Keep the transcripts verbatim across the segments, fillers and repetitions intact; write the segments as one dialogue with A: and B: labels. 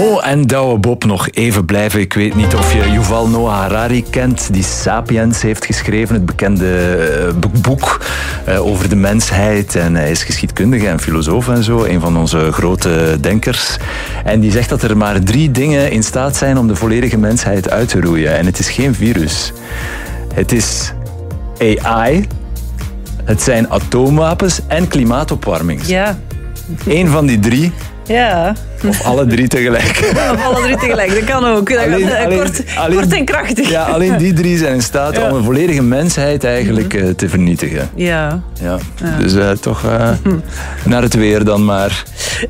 A: Mo en Douwe Bob nog even blijven. Ik weet niet of je Yuval Noah Harari kent, die Sapiens heeft geschreven, het bekende boek over de mensheid. En hij is geschiedkundige en filosoof en zo, een van onze grote denkers. En die zegt dat er maar drie dingen in staat zijn om de volledige mensheid uit te roeien. En het is geen virus. Het is A I, het zijn atoomwapens en klimaatopwarming.
B: Ja.
A: Eén van die drie.
B: Ja.
A: Of alle drie tegelijk.
B: Of alle drie tegelijk, dat kan ook. Dat
A: alleen,
B: kan,
A: alleen,
B: kort,
A: alleen,
B: kort en krachtig.
A: Ja, alleen die drie zijn in staat
B: ja.
A: om een volledige mensheid eigenlijk uh, te vernietigen.
B: Ja.
A: ja. ja. Dus uh, toch uh, naar het weer dan maar.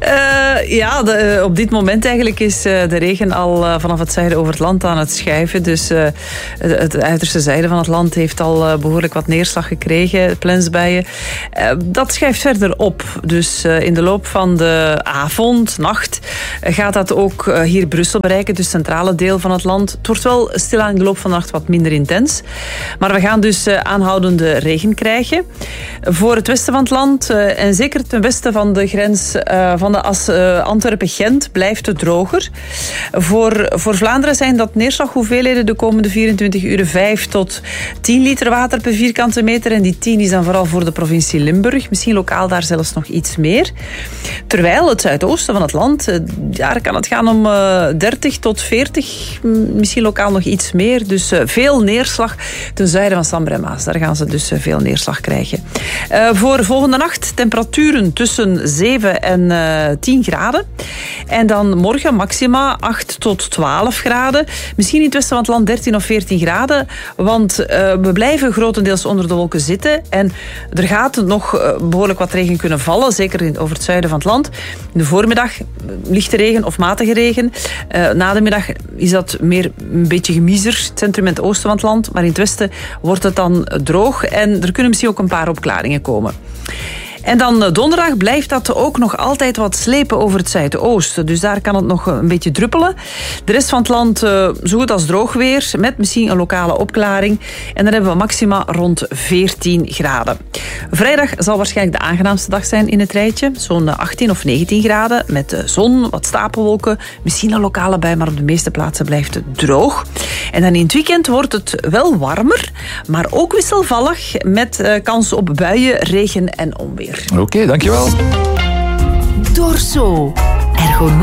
B: Uh, ja, de, uh, op dit moment eigenlijk is uh, de regen al uh, vanaf het zuiden over het land aan het schuiven. Dus uh, het uiterste zijde van het land heeft al uh, behoorlijk wat neerslag gekregen, plensbuien. Uh, dat schuift verder op. Dus uh, in de loop van de avond, nacht, uh, gaat dat ook uh, hier Brussel bereiken, dus het centrale deel van het land. Het wordt wel stilaan in de loop van de nacht wat minder intens. Maar we gaan dus uh, aanhoudende regen krijgen. Voor het westen van het land uh, en zeker ten westen van de grens uh, van de as uh, Antwerpen-Gent blijft het droger. Voor, voor Vlaanderen zijn dat neerslaghoeveelheden de komende vierentwintig uur vijf tot tien liter water per vierkante meter. En die tien is dan vooral voor de provincie Limburg. Misschien lokaal daar zelfs nog iets meer. Terwijl het zuidoosten van het land, uh, daar kan het gaan om uh, dertig tot veertig, misschien lokaal nog iets meer. Dus uh, veel neerslag ten zuiden van Sambre en Maas. Daar gaan ze dus uh, veel neerslag krijgen. Uh, voor volgende nacht temperaturen tussen zeven en uh, tien graden. En dan morgen maxima acht tot twaalf graden. Misschien in het westen van het land dertien of veertien graden. Want uh, we blijven grotendeels onder de wolken zitten. En er gaat nog uh, behoorlijk wat regen kunnen vallen. Zeker in, over het zuiden van het land. In de voormiddag lichte regen of matige regen. Uh, na de middag is dat meer een beetje gemiezer. Het centrum en het oosten van het land. Maar in het westen wordt het dan droog. En er kunnen misschien ook een paar opklaringen komen. En dan donderdag blijft dat ook nog altijd wat slepen over het zuidoosten. Dus daar kan het nog een beetje druppelen. De rest van het land uh, zo goed als droog weer, met misschien een lokale opklaring. En dan hebben we maxima rond veertien graden. Vrijdag zal waarschijnlijk de aangenaamste dag zijn in het rijtje. Zo'n achttien of negentien graden, met de zon, wat stapelwolken. Misschien een lokale bui, maar op de meeste plaatsen blijft het droog. En dan in het weekend wordt het wel warmer, maar ook wisselvallig, met uh, kans op buien, regen en onweer.
A: Oké, okay, dankjewel.
C: Dorso. Ergonomie.